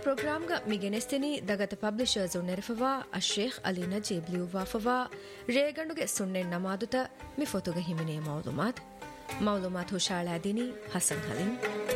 ಪ್ರೋಗ್ರಾಂಗ ಮಿಗೆನೆಸ್ತಿನಿ ದಗತ publishers ನೆರಫವಾ ಅಶೇಖ್ Ali Najeeb ಲಿಯುವಾಫವಾ ರೇಗಂಡುಗೆ ಸುಣ್ಣೆನ್ ನಮಾದುತ ಮಿಫೊತುಗ ಹಿಮಿನೆ ಮೌಲುಮಾತ್ ಹುಷಾಳಾದಿನಿ Hasan ಹಲಿಂ